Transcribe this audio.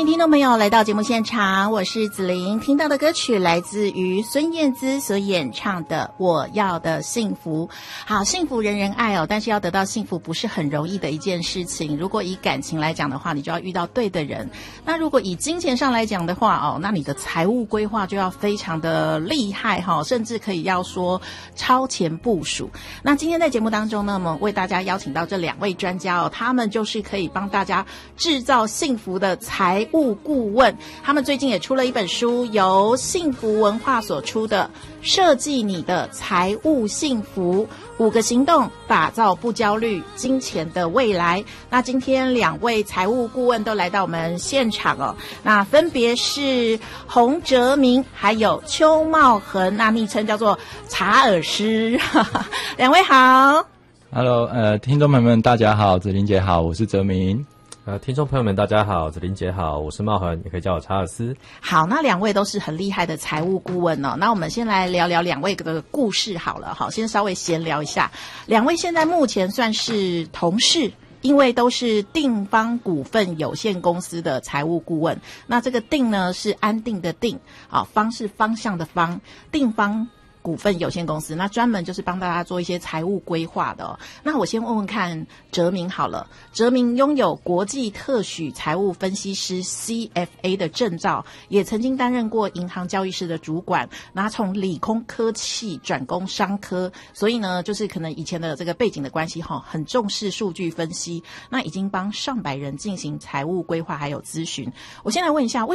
迎听众朋友来到节目现场，我是子琳。听到的歌曲来自于孙燕姿所演唱的《我要的幸福》。好，幸福人人爱哦，但是要得到幸福不是很容易的一件事情。如果以感情来讲的话，你就要遇到对的人。那如果以金钱上来讲的话哦，那你的财务规划就要非常的厉害哈，甚至可以要说超前部署。那今天在节目当中呢，我们为大家邀请到这2位专家哦，他们就是可以帮大家制造幸福的财务顾问。他们最近也出了一本书，由幸福文化所出的《设计你的财务幸福：5个行动打造不焦虑金钱的未来》。那今天2位财务顾问都来到我们现场哦，那分别是洪哲明还有邱茂恒，那昵称叫做查尔斯。2位好。 Hello， 听众朋友们大家好，子琳姐好，我是哲明。 听众朋友们大家好，子琳姐好，我是茂恒，也可以叫我查尔斯。 好，那2位都是很厉害的财务顾问哦。那我们先来聊聊2位的故事好了，好，先稍微闲聊一下。2位现在目前算是同事，因为都是定方股份有限公司的财务顾问。那这个定呢是安定的定，好，方是方向的方，定方股份有限公司，那专门就是帮大家做一些财务规划的哦。那我先问问看哲明好了，哲明拥有国际特许财务分析师 CFA 的证照，也曾经担任过银行交易室的主管，那从理工科系转攻商科，所以呢就是可能以前的这个背景的关系很重视数据分析，那已经帮上百人进行财务规划还有咨询。我先来问一下，